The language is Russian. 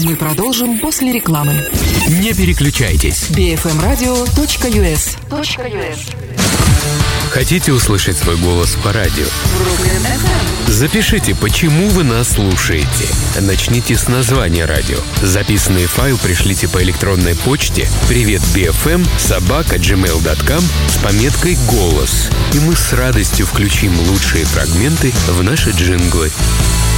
Мы продолжим после рекламы. Не переключайтесь. bfmradio.us. Хотите услышать свой голос по радио? Запишите, почему вы нас слушаете. Начните с названия радио. Записанный файл пришлите по электронной почте privetbfm@gmail.com с пометкой «Голос». И мы с радостью включим лучшие фрагменты в наши джинглы.